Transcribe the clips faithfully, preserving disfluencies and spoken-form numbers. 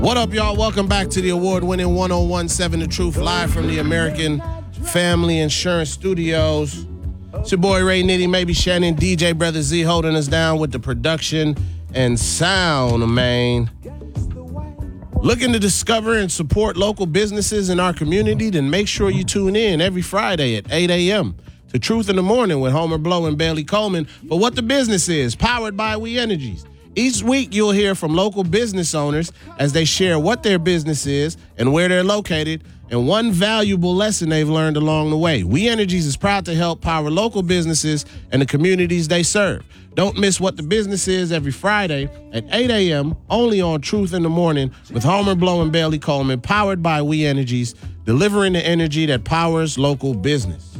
What up, y'all? Welcome back to the award-winning one oh one point seven The Truth, live from the American Family Insurance Studios. It's your boy Ray Nitty, maybe Shannon, D J Brother Z holding us down with the production and sound, man. Looking to discover and support local businesses in our community? Then make sure you tune in every Friday at eight a.m. to Truth in the Morning with Homer Blow and Bailey Coleman for What the Business Is, powered by We Energies. Each week, you'll hear from local business owners as they share what their business is and where they're located and one valuable lesson they've learned along the way. We Energies is proud to help power local businesses and the communities they serve. Don't miss What the Business Is every Friday at eight a.m. only on Truth in the Morning with Homer Blow and Bailey Coleman, powered by We Energies, delivering the energy that powers local business.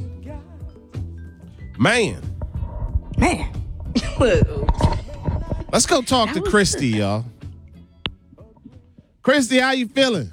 Man. Man. Let's go talk to Christy, y'all. Christy, how you feeling?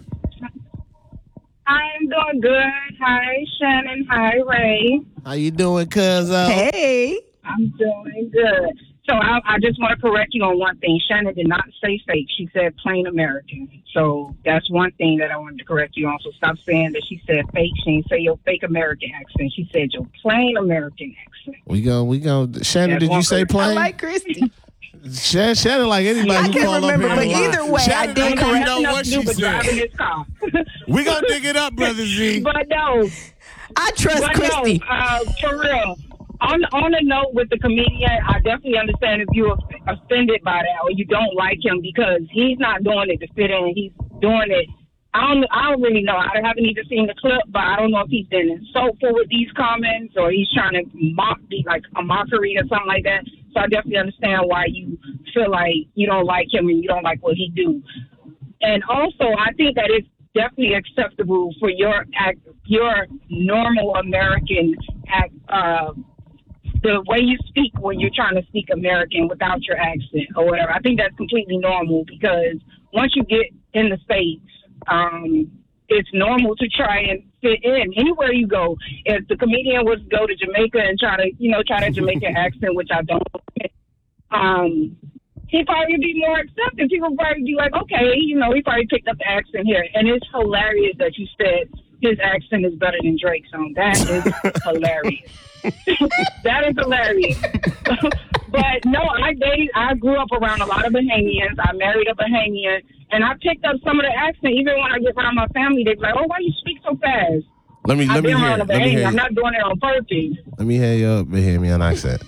I'm doing good. Hi, Shannon. Hi, Ray. How you doing, cuz? Uh, Hey. I'm doing good. So I, I just want to correct you on one thing. Shannon did not say fake. She said plain American. So that's one thing that I wanted to correct you on. So stop saying that she said fake. She didn't say your fake American accent. She said your plain American accent. we go, we go. Shannon, That's did you one say correct. plain? I like Christy. Shannon, Shannon like anybody I who can't call remember, up here but and lie. either way, I Shannon did don't even correct. know Nothing what to do she but driving said. this car. We gonna dig it up, Brother Z. But no, I trust but Christy. no, uh, for real. On on a note with the comedian, I definitely understand if you're offended by that or you don't like him because he's not doing it to fit in. He's doing it. I don't. I don't really know. I haven't even seen the clip, but I don't know if he's been insultful with these comments or he's trying to mock, be like a mockery or something like that. So I definitely understand why you feel like you don't like him and you don't like what he do. And also, I think that it's definitely acceptable for your act, your normal American act, uh, the way you speak when you're trying to speak American without your accent or whatever. I think that's completely normal because once you get in the States, um, it's normal to try and fit in anywhere you go. If the comedian was to go to Jamaica and try to, you know, try that Jamaican accent, which I don't, um, he probably would be more accepted. People would probably be like, okay, you know, he probably picked up the accent here. And it's hilarious that you said his accent is better than Drake's song. That is hilarious. That is hilarious. But no, I dated, I grew up around a lot of Bahamians. I married a Bahamian, and I picked up some of the accent. Even when I get around my family, they're like, "Oh, why you speak so fast?" Let me let I've me been hear. around a Let me Bahamian. hear. I'm not doing it on purpose. Let me hear your Bahamian accent.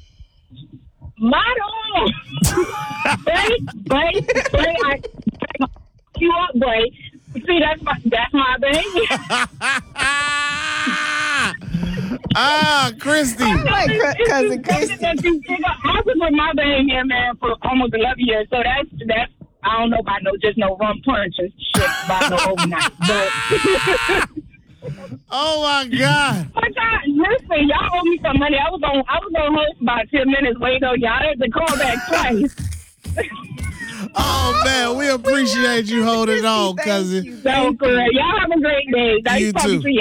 Model, boy, boy, boy, I you up, boy. See, that's my that's my Bahamian. Ah, Christy. My cr- cousin Christy. I was with my Bahamian man for almost eleven years, so that's that's I don't know about no just no rum punch and shit about no overnight. But Oh my God. but y'all, listen, y'all owe me some money. I was on I was on host about ten minutes later. Y'all had to call back twice. Oh man, we appreciate you holding on, Thank cousin. you. So correct. Y'all have a great day. Nice You talking too. to you.